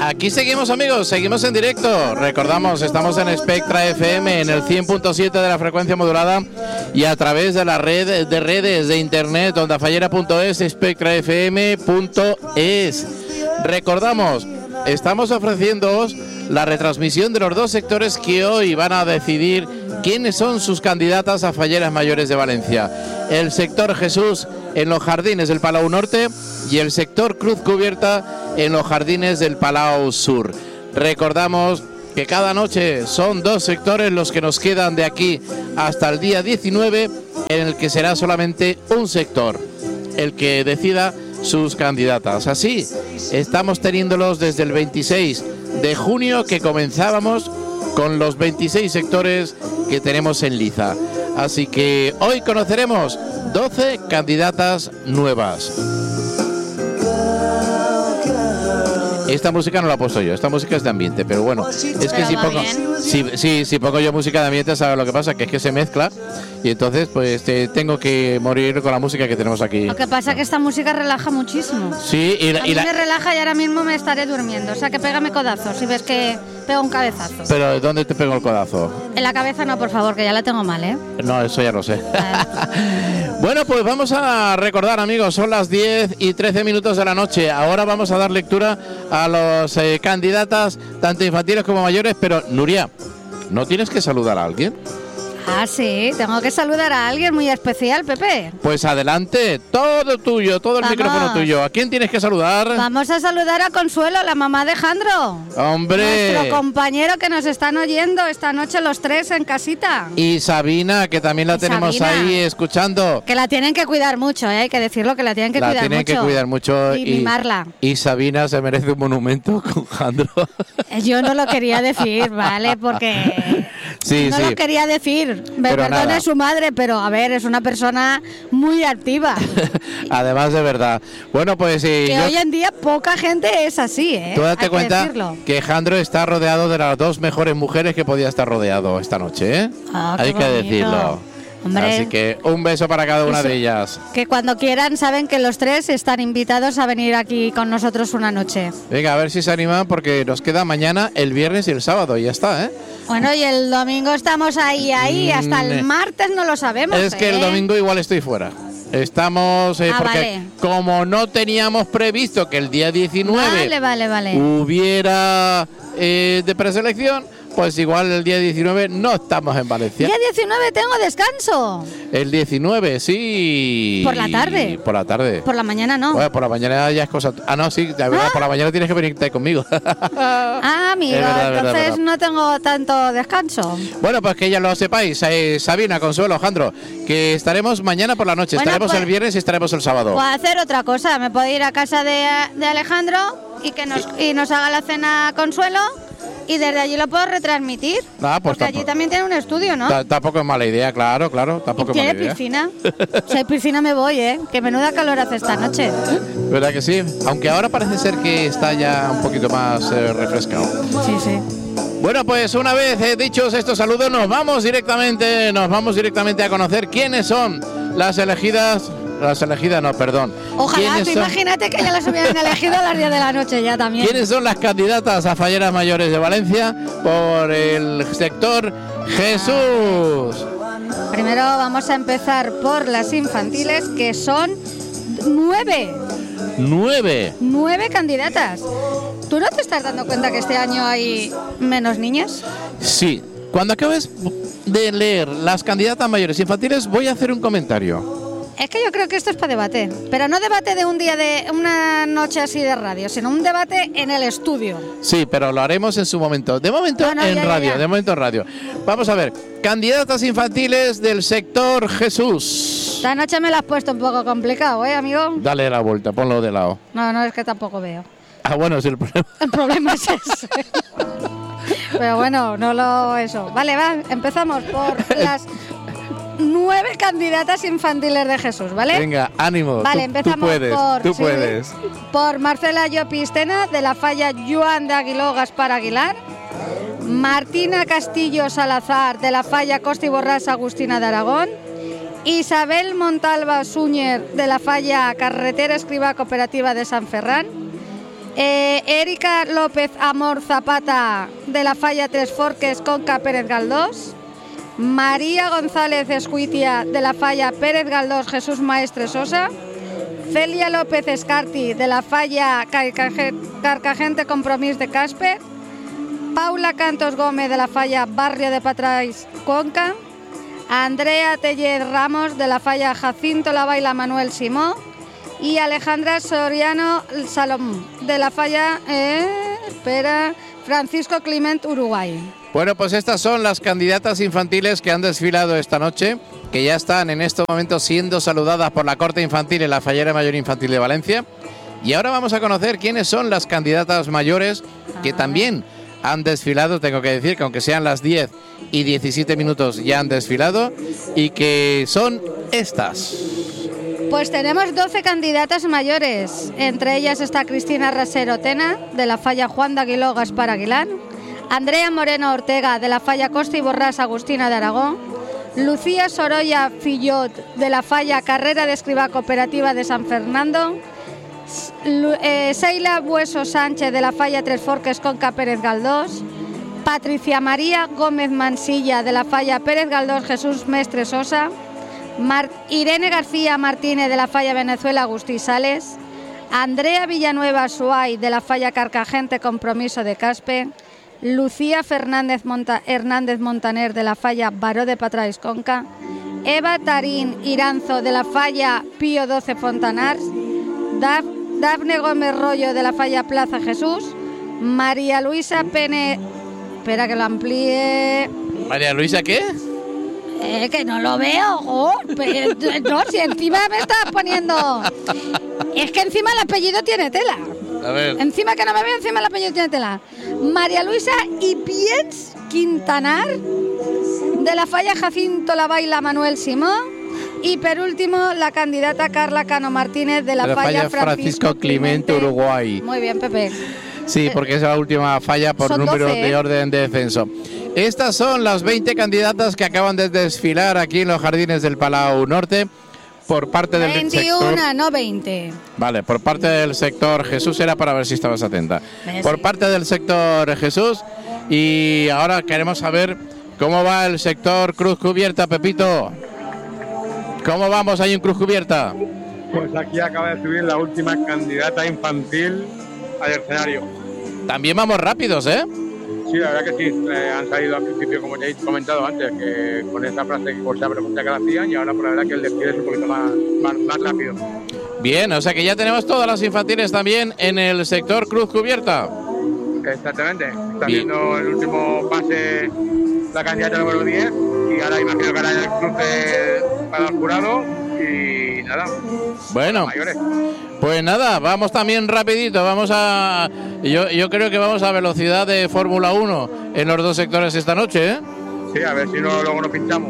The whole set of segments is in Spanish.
Aquí seguimos, amigos, seguimos en directo. Recordamos, estamos en Spectra FM en el 100.7 de la frecuencia modulada y a través de la red de redes de internet ondafallera.es, spectrafm.es. Recordamos, estamos ofreciéndoos la retransmisión de los dos sectores que hoy van a decidir quiénes son sus candidatas a Falleras Mayores de Valencia. El sector Jesús en los jardines del Palau Norte y el sector Cruz Cubierta en los jardines del Palau Sur. Recordamos que cada noche son dos sectores los que nos quedan de aquí hasta el día 19, en el que será solamente un sector el que decida sus candidatas. Así estamos teniéndolos desde el 26 de junio, que comenzábamos con los 26 sectores que tenemos en liza. Así que hoy conoceremos 12 candidatas nuevas. Esta música no la he puesto yo, esta música es de ambiente, pero bueno, es que si pongo yo música de ambiente, ¿sabes lo que pasa? Que es que se mezcla y entonces pues tengo que morir con la música que tenemos aquí. Lo que pasa es que esta música relaja muchísimo. Sí, a mí me relaja y ahora mismo me estaré durmiendo, o sea que pégame codazos si ves que pego un cabezazo. ¿Pero dónde te pego el codazo? En la cabeza no, por favor, que ya la tengo mal, ¿eh? No, eso ya lo sé. Bueno, pues vamos a recordar, amigos, son las 10:13 de la noche. Ahora vamos a dar lectura a los candidatas, tanto infantiles como mayores, pero Nuria, ¿no tienes que saludar a alguien? Ah, sí, tengo que saludar a alguien muy especial, Pepe. Pues adelante, todo tuyo, todo el micrófono tuyo. ¿A quién tienes que saludar? Vamos a saludar a Consuelo, la mamá de Jandro. ¡Hombre! Nuestro compañero que nos están oyendo esta noche los tres en casita. Y Sabina, que también la tenemos ahí escuchando. Que la tienen que cuidar mucho, hay que decirlo, que la tienen que cuidar mucho. La tienen que cuidar mucho. Y mimarla. Y Sabina se merece un monumento con Jandro. Yo no lo quería decir, ¿vale? Porque... Sí, no lo quería decir, me perdone su madre, pero a ver, es una persona muy activa. Además, de verdad. Bueno, pues sí. Que hoy en día poca gente es así, ¿eh? Tú date cuenta que Jandro está rodeado de las dos mejores mujeres que podía estar rodeado esta noche, ¿eh? Hay que decirlo. Hombre, así que un beso para cada una de ellas. Que cuando quieran saben que los tres están invitados a venir aquí con nosotros una noche. Venga, a ver si se animan porque nos queda mañana, el viernes y el sábado, y ya está, ¿eh? Bueno, y el domingo estamos ahí, hasta el martes no lo sabemos. Es que el domingo igual estoy fuera. Estamos, porque como no teníamos previsto que el día 19 hubiera de preselección, pues igual el día 19 no estamos en Valencia. El día 19 tengo descanso. El 19, sí. ¿Por la tarde? Por la tarde. Por la mañana no. Bueno, por la mañana ya es cosa... Ah, no, sí, de verdad, por la mañana tienes que venirte conmigo. Amigo, entonces no tengo tanto descanso. Bueno, pues que ya lo sepáis, Sabina, Consuelo, Jandro, que estaremos mañana por la noche, estaremos el viernes y estaremos el sábado. Puedo hacer otra cosa, me puedo ir a casa de Alejandro y nos haga la cena Consuelo. Y desde allí lo puedo retransmitir. Pues porque allí también tiene un estudio, ¿no? Tampoco es mala idea, claro. Tampoco es mala idea. ¿Tiene piscina? Si hay piscina me voy, ¿eh? Que menuda calor hace esta noche. ¿Verdad que sí? Aunque ahora parece ser que está ya un poquito más refrescado. Sí. Bueno, pues una vez dichos estos saludos, nos vamos directamente a conocer quiénes son las elegidas. Las elegidas no, perdón. Ojalá, imagínate que ya las hubieran elegido a las 10 de la noche ya también. ¿Quiénes son las candidatas a Falleras Mayores de Valencia por el sector Jesús? Primero vamos a empezar por las infantiles, que son 9. 9 candidatas. ¿Tú no te estás dando cuenta que este año hay menos niñas? Sí. Cuando acabes de leer las candidatas mayores infantiles, voy a hacer un comentario. Es que yo creo que esto es para debate, pero no debate de un día, de una noche así de radio, sino un debate en el estudio. Sí, pero lo haremos en su momento. De momento en radio, de momento en radio. Vamos a ver, candidatas infantiles del sector Jesús. Esta noche me la has puesto un poco complicado, ¿eh, amigo? Dale la vuelta, ponlo de lado. No, es que tampoco veo. Ah, bueno, es el problema. El problema es ese. Pero bueno, eso. Vale, empezamos por las 9 candidatas infantiles de Jesús, ¿vale? Venga, ánimo. Vale, empezamos tú puedes. Por Marcela Llopistena, de la falla Joan de Aguiló Gaspar Aguilar. Martina Castillo Salazar, de la falla Costa y Borràs Agustina de Aragón. Isabel Montalva Súñer, de la falla Carretera Escrivá Cooperativa de San Ferran. Erika López Amor Zapata de la Falla Tres Forques Conca Pérez Galdós. María González Escuitia de la Falla Pérez Galdós Jesús Maestre Sosa. Celia López Escarti de la Falla Carcagente Compromís de Casper. Paula Cantos Gómez de la Falla Barrio de Patrais Conca. Andrea Teller Ramos de la Falla Jacinto Lavaila Manuel Simó. Y Alejandra Soriano Salom de la Falla Francisco Clement Uruguay. Bueno, pues estas son las candidatas infantiles que han desfilado esta noche, que ya están en este momento siendo saludadas por la Corte Infantil en la Fallera Mayor Infantil de Valencia. Y ahora vamos a conocer quiénes son las candidatas mayores que también han desfilado. Tengo que decir que aunque sean las 10 y 17 minutos ya han desfilado, y que son estas. Pues tenemos 12 candidatas mayores. Entre ellas está Cristina Rasero Tena de la Falla Juan de Aguiló Gaspar Aguilán. Andrea Moreno Ortega de la Falla Costa y Borrás Agustina de Aragón. Lucía Sorolla Fillot de la Falla Carrera de Escribá Cooperativa de San Fernando. Seila Bueso Sánchez de la Falla Tres Forques Conca Pérez Galdós. Patricia María Gómez Mansilla de la Falla Pérez Galdós Jesús Mestre Sosa. Irene García Martínez de la Falla Venezuela Agustí Sales. Andrea Villanueva Suay de la Falla Carcagente Compromiso de Caspe. Lucía Fernández Hernández Montaner de la Falla Baró de Patrais Conca. Eva Tarín Iranzo de la Falla Pío XII Fontanars. Dafne Gómez Rollo de la Falla Plaza Jesús. María Luisa Pene... Espera que lo amplíe. ¿María Luisa qué? Que no lo veo, no, si encima me estás poniendo... Es que encima el apellido tiene tela. A ver. Encima que no me veo, encima el apellido tiene tela. María Luisa Ipiens Quintanar de la Falla Jacinto Lavaila Manuel Simón. Y por último, la candidata Carla Cano Martínez de la Falla Francisco Clemente Uruguay. Muy bien, Pepe. Sí, porque es la última falla por Son número 12, de orden de descenso. Estas son las 20 candidatas que acaban de desfilar aquí en los jardines del Palau Norte por parte del 21, sector... no 20. Vale, por parte del sector Jesús, era para ver si estabas atenta. Por parte del sector Jesús, y ahora queremos saber cómo va el sector Cruz Cubierta, Pepito. ¿Cómo vamos ahí en Cruz Cubierta? Pues aquí acaba de subir la última candidata infantil al escenario. También vamos rápidos, ¿eh? Sí, la verdad que sí. Han salido al principio, como te he comentado antes, que con esa frase, por esa pregunta que la hacían, y ahora por la verdad que el desfile es un poquito más rápido. Bien, o sea que ya tenemos todas las infantiles también en el sector Cruz Cubierta. Exactamente. Está viendo el último pase la candidata número 10, y ahora imagino que hará el cruce para el jurado, y nada. Bueno, pues nada, vamos también rapidito, vamos a... Yo creo que vamos a velocidad de Fórmula 1 en los dos sectores esta noche, ¿eh? Sí, a ver si no, luego nos pinchamos.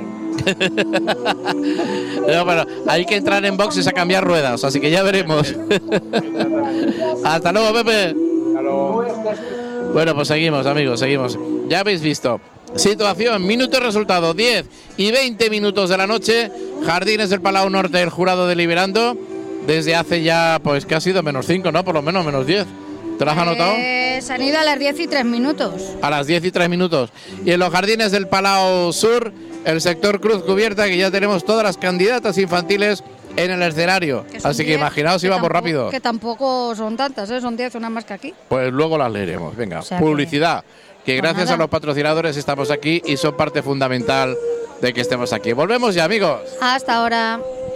No, pero hay que entrar en boxes a cambiar ruedas, así que ya veremos. Hasta luego, Pepe. Hasta luego. Bueno, pues seguimos, amigos, seguimos. Ya habéis visto. Situación, minuto y resultado, 10 y 20 minutos de la noche. Jardines del Palau Norte, el jurado deliberando desde hace ya, pues que ha sido -5, ¿no? Por lo menos -10. ¿Te lo has anotado? Se han ido a las 10 y 3 minutos. A las 10 y 3 minutos. Y en los jardines del Palau Sur, el sector Cruz Cubierta, que ya tenemos todas las candidatas infantiles en el escenario. Así que 10, imaginaos si vamos rápido. Que tampoco son tantas, ¿eh? Son 10, una más que aquí. Pues luego las leeremos. Venga, O sea publicidad. Que pues gracias nada. a los patrocinadores estamos aquí y son parte fundamental de que estemos aquí. Volvemos ya, amigos. Hasta ahora.